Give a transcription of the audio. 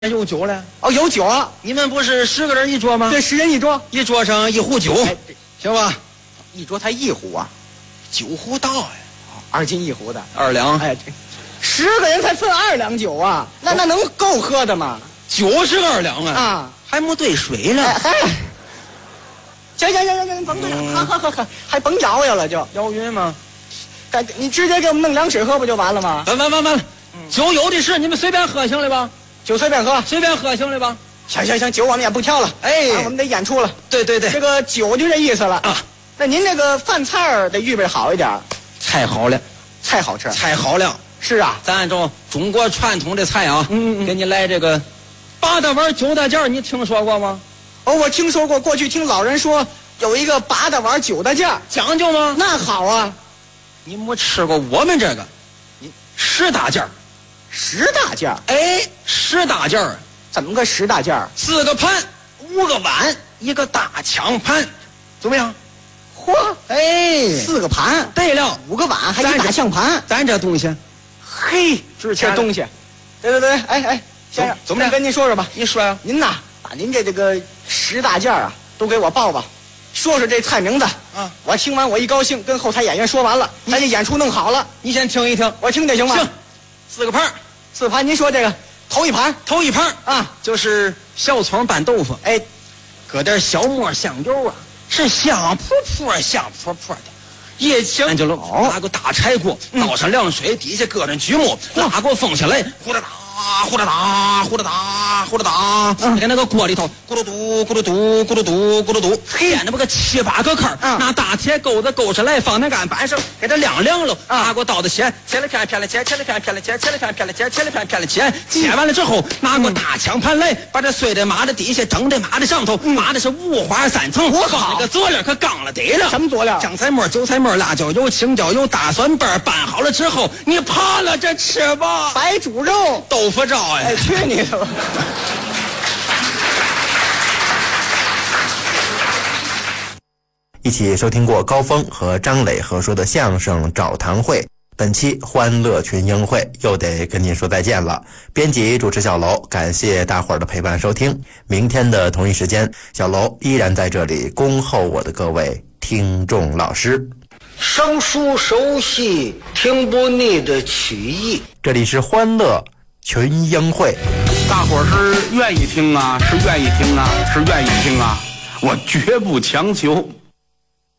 有酒了哦，有酒啊！ 你们不是10个人一桌吗？ 对，10人一桌， 一桌上1壶酒，行吧？ 一桌才1壶啊 9壶大呀 ，2斤1壶的 ，2两。 哎，这10个人才分2两酒啊，那能够喝的吗？ 酒是2两啊， 啊， 还没兑水呢。 哎，行，甭对了，喝，还甭摇了就摇匀吗？ 你直接给我们弄凉水喝不就完了吗？ 完了，酒有的是，你们随便喝行了吧？ 酒随便喝， 随便喝行了吧？ 行，酒我们也不挑了， 哎， 我们得演出了。 对， 这个酒就这意思了啊。 那您这个饭菜得预备好一点， 菜好了， 菜好吃， 菜好了。 是啊， 咱按照中国传统的菜啊，给你来这个8大碗9大件，你听说过吗？ 哦，我听说过，过去听老人说有一个8大碗9大件， 讲究吗？ 那好啊， 你没吃过我们这个，10大件 ，10大件， 哎，10大件， 怎么个10大件 ？4个盘，5个碗，1个大抢盘，怎么样？ 嚯， 哎 ，4个盘， 对了 ，5个碗，还一大象盘， 咱这东西， 嘿， 这东西，对，哎，先生， 怎么的？ 跟您说说吧， 你说呀， 您呐，把您这个10大件啊，都给我报吧。说说这菜名字啊！ 我听完我一高兴，跟后台演员说完了，咱这演出弄好了。 你先听一听， 我听听行吗？ 行，4个盘 ，4盘。您说这个头一盘啊， 就是小葱拌豆腐， 哎， 搁点小末香油啊，是香扑扑的。一讲究了，拿个大柴锅，倒上凉水，底下搁上锯末，大锅封下来，呼啦哒，在那个锅里头咕噜嘟，点着个7、8个坑，拿大铁钩子勾上来，放那杆板上，给它晾了，拿过刀子切了片了切，切了片，切完了之后，拿过大抢盘来，把这碎的码在底下，整的码在上头，码的是5花3层，放那个佐料可刚了得了。 什么佐料？ 酱菜末、韭菜末、辣椒油、青椒油、大蒜瓣拌好了之后，你扒拉着吃吧。 白煮肉、 豆腐罩哎，去你的吧！ 一起收听过高峰和张磊合说的相声《找堂会》，本期欢乐群英会又得跟您说再见了。编辑主持小楼，感谢大伙儿的陪伴收听。明天的同一时间，小楼依然在这里恭候我的各位听众老师。 生疏熟悉，听不腻的曲艺。 这里是欢乐群英会， 大伙儿是愿意听啊，是愿意听啊，我绝不强求。